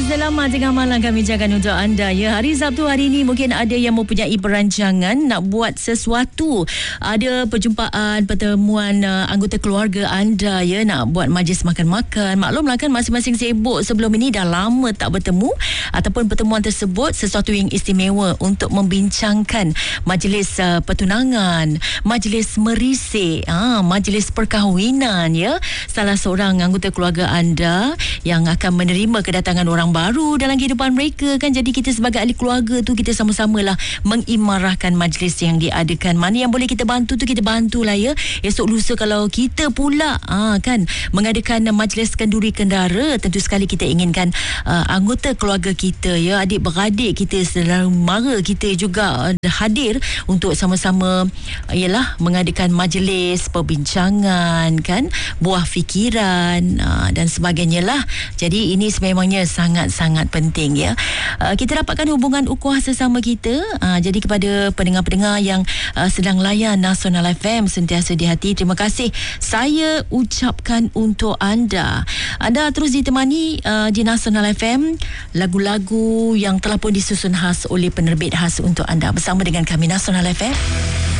Selamat tengah malam kami ucapkan untuk anda ya. Hari Sabtu hari ini mungkin ada yang mempunyai perancangan nak buat sesuatu. Ada perjumpaan, pertemuan anggota keluarga anda ya, nak buat majlis makan-makan. Maklumlah kan masing-masing sibuk sebelum ini, dah lama tak bertemu, ataupun pertemuan tersebut sesuatu yang istimewa untuk membincangkan majlis pertunangan, majlis merisik, majlis perkahwinan ya. Salah seorang anggota keluarga anda yang akan menerima kedatangan orang baru dalam kehidupan mereka kan. Jadi kita sebagai ahli keluarga tu, kita sama-samalah mengimarahkan majlis yang diadakan. Mana yang boleh kita bantu tu kita bantulah ya. Esok lusa kalau kita pula kan mengadakan majlis kenduri kendara, tentu sekali kita inginkan anggota keluarga kita ya, adik-beradik kita, saudara mara kita juga hadir untuk sama-sama ialah mengadakan majlis perbincangan kan, buah fikiran dan sebagainya lah. Jadi ini sememangnya sangat-sangat penting ya. Kita dapatkan hubungan ukhuwah sesama kita. Jadi kepada pendengar-pendengar yang sedang layan Nasional FM sentiasa di hati, terima kasih saya ucapkan untuk anda. Anda terus ditemani di Nasional FM, lagu-lagu yang telah pun disusun khas oleh penerbit khas untuk anda. Bersama dengan kami Nasional FM.